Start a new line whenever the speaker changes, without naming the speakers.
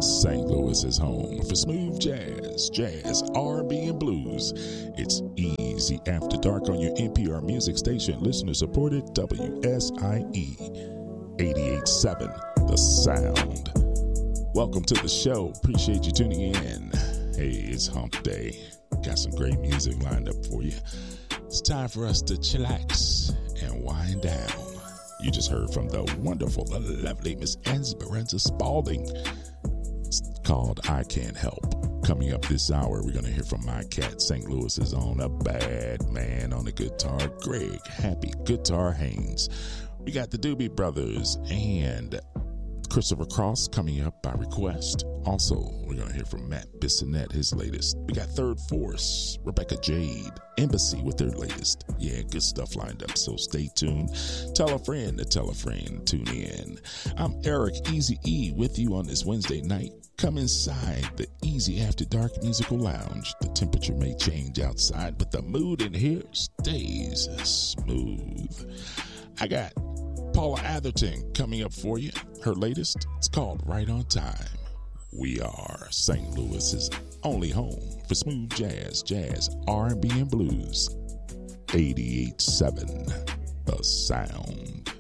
St. Louis is home for smooth jazz, R&B, and blues. It's Easy After Dark on your NPR music station, listener-supported WSIE 88.7, The Sound. Welcome to the show. Appreciate you tuning in. Hey, it's hump day. Got some great music lined up for you. It's time for us to chillax and wind down. You just heard from the wonderful, the lovely Miss Esperanza Spalding. It's called I Can't Help. Coming up this hour, we're going to hear from my cat, St. Louis's own, a bad man on the guitar, Greg Happy Guitar Haynes. We got the Doobie Brothers and Christopher Cross coming up by request. Also, we're going to hear from Matt Bissonette, his latest. We got Third Force, Rebecca Jade, Embassy with their latest. Yeah, good stuff lined up, so stay tuned. Tell a friend to tell a friend. Tune in. I'm Eric Easy E with you on this Wednesday night. Come inside the Easy After Dark Musical Lounge. The temperature may change outside, but the mood in here stays smooth. I got Paula Atherton coming up for you. Her latest, it's called Right on Time. We are St. Louis's only home for smooth jazz, R&B, and blues. 88.7, The Sound.